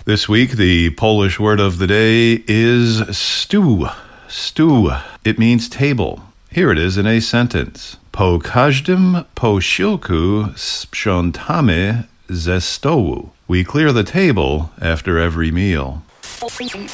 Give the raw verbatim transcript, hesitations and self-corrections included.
This week, the Polish word of the day is stew. Stew. It means table. Here it is in a sentence. Po każdym posiłku sprzątamy ze stołu. We clear the table after every meal.